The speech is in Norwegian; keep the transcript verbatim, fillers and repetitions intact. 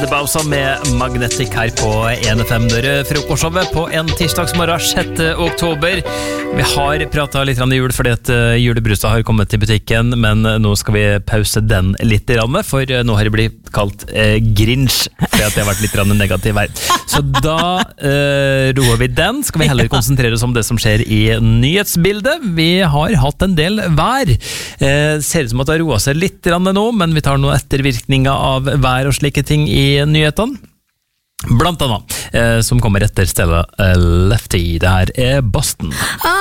The Bowser med Magnetic her på en F M. Dere frokostshowet på en tirsdagsmorgen sjette oktober. Vi har pratet litt om jul fordi at julebruset har kommet til butikken, men nå skal vi pause den litt, for nå har det blitt kalt eh, Grinch, fordi at det har vært litt negativ her. Så da eh, roer vi den. Skal vi heller konsentrere oss om det som skjer i nyhetsbildet. Vi har hatt en del vær. Eh, ser ut som at det har roet seg litt nå, men vi tar noe ettervirkninger av vær og slike ting i nyhetene. Blant annet, eh, som kommer etter Stella Lefty. Det her er Boston.